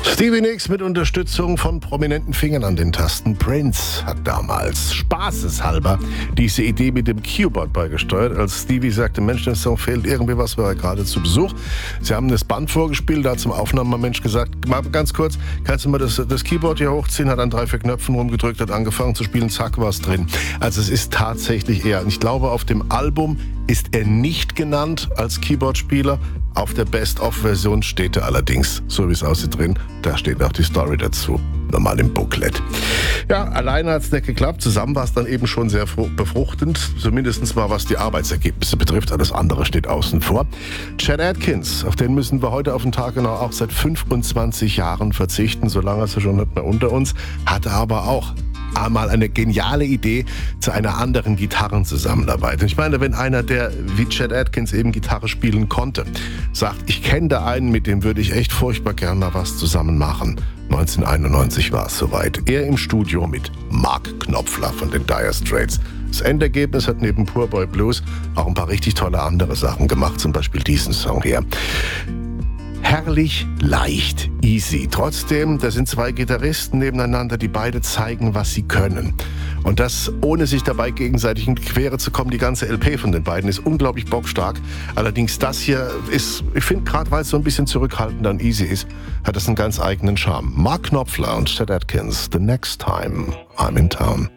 Stevie Nicks mit Unterstützung von prominenten Fingern an den Tasten. Prince hat damals spaßeshalber diese Idee mit dem Keyboard beigesteuert. Als Stevie sagte, Mensch, dem Song fehlt irgendwie was, war er gerade zu Besuch. Sie haben das Band vorgespielt, da hat zum Aufnahmemensch gesagt, mal ganz kurz, kannst du mal das Keyboard hier hochziehen, hat an 3-4 Knöpfen rumgedrückt, hat angefangen zu spielen, zack, war's drin. Also es ist tatsächlich er. Und ich glaube, auf dem Album ist er nicht genannt als Keyboardspieler. Auf der Best-of-Version steht er allerdings, so wie es aussieht, drin. Da steht auch die Story dazu. Normal im Booklet. Ja, alleine hat es nicht geklappt. Zusammen war es dann eben schon sehr befruchtend. Zumindest mal was die Arbeitsergebnisse betrifft. Alles andere steht außen vor. Chet Atkins, auf den müssen wir heute auf den Tag genau auch seit 25 Jahren verzichten. So lange ist er schon nicht mehr unter uns. Hatte aber auch einmal eine geniale Idee zu einer anderen Gitarrenzusammenarbeit. Und ich meine, wenn einer, der wie Chet Atkins eben Gitarre spielen konnte, sagt, ich kenne da einen, mit dem würde ich echt furchtbar gern mal was zusammen machen. 1991 war es soweit. Er im Studio mit Mark Knopfler von den Dire Straits. Das Endergebnis hat neben Poor Boy Blues auch ein paar richtig tolle andere Sachen gemacht, zum Beispiel diesen Song hier. Herrlich, leicht, easy. Trotzdem, da sind zwei Gitarristen nebeneinander, die beide zeigen, was sie können. Und das, ohne sich dabei gegenseitig in die Quere zu kommen. Die ganze LP von den beiden ist unglaublich bockstark. Allerdings das hier ist, ich finde, gerade weil es so ein bisschen zurückhaltend an easy ist, hat es einen ganz eigenen Charme. Mark Knopfler und Chet Atkins, The Next Time I'm in Town.